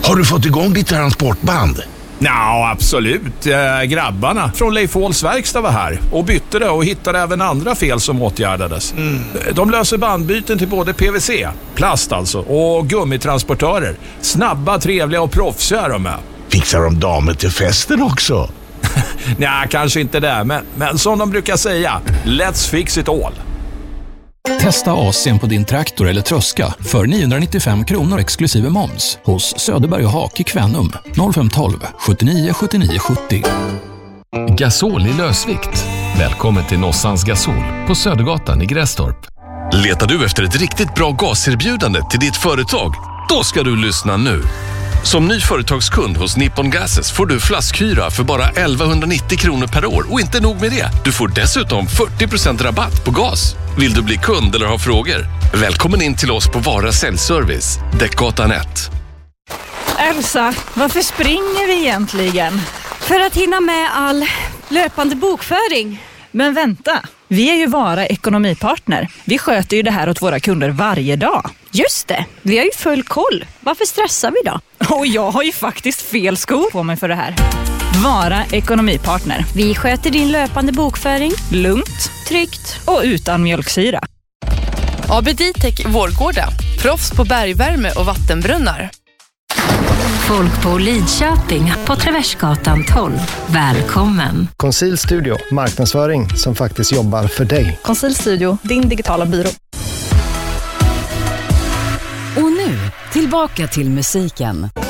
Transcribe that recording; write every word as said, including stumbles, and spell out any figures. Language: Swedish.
Har du fått igång ditt transportband? Ja, absolut. Eh, grabbarna från Leif Åhls verkstad var här och bytte det och hittade även andra fel som åtgärdades. Mm. De löser bandbyten till både P V C, plast alltså, och gummitransportörer. Snabba, trevliga och proffsiga är de med. Fixar de damer till festen också? Nej, kanske inte det, men, men som de brukar säga, let's fix it all. Testa A C på din traktor eller tröska för niohundranittiofem kronor exklusive moms hos Söderberg och Hak i Kvänum noll fem ett två sjuttionio sjuttionio sjuttio. Gasol i lösvikt. Välkommen till Nossans Gasol på Södergatan i Grästorp. Letar du efter ett riktigt bra gaserbjudande till ditt företag? Då ska du lyssna nu. Som ny företagskund hos Nippon Gases får du flaskhyra för bara elvahundranittio kronor per år. Och inte nog med det, du får dessutom fyrtio procent rabatt på gas. Vill du bli kund eller ha frågor? Välkommen in till oss på Vara Säljservice, Däckgatan ett. Elsa, varför springer vi egentligen? För att hinna med all löpande bokföring. Men vänta, vi är ju Vara ekonomipartner. Vi sköter ju det här åt våra kunder varje dag. Just det, vi har ju full koll. Varför stressar vi då? Och jag har ju faktiskt fel skor på mig för det här. Vara ekonomipartner. Vi sköter din löpande bokföring. Lugnt, tryggt och utan mjölksyra. A B D-Tech Vårgårda. Proffs på bergvärme och vattenbrunnar. Folk på Lidköping på Traversgatan tolv. Välkommen. Conceal Studio, marknadsföring som faktiskt jobbar för dig. Conceal Studio, din digitala byrå. Och nu, tillbaka till musiken.